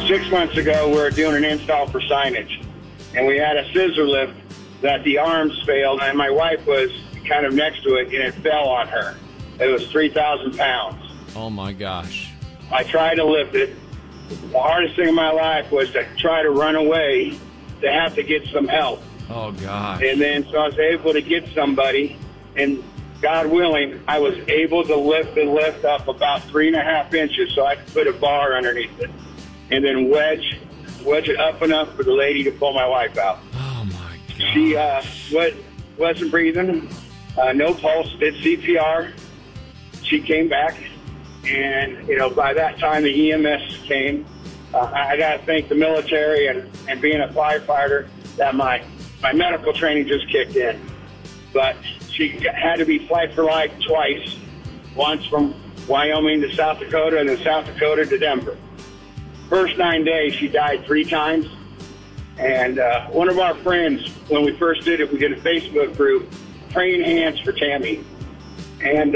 6 months ago, we were doing an install for signage, and we had a scissor lift that the arms failed, and my wife was kind of next to it, and it fell on her. It was 3,000 pounds. Oh, my gosh. I tried to lift it. The hardest thing in my life was to try to run away, to have to get some help. Oh, gosh. And then so I was able to get somebody, and God willing, I was able to lift the lift up about 3.5 inches so I could put a bar underneath it, and then wedge it up enough for the lady to pull my wife out. Oh, my God. She wasn't breathing, no pulse, did CPR. She came back, and, by that time the EMS came. I got to thank the military and being a firefighter that my medical training just kicked in. But she had to be flight for life twice, once from Wyoming to South Dakota and then South Dakota to Denver. First 9 days, she died 3 times. And one of our friends, when we first did it, we did a Facebook group, Praying Hands for Tammy. And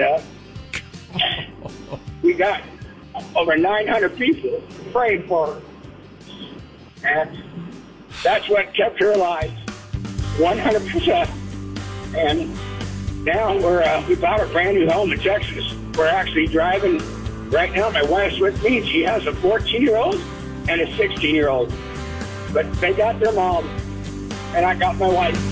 we got over 900 people praying for her. And that's what kept her alive, 100%. And now we bought a brand new home in Texas. We're actually driving right now. My wife's with me. She has a 14-year-old and a 16-year-old. But they got their mom, and I got my wife.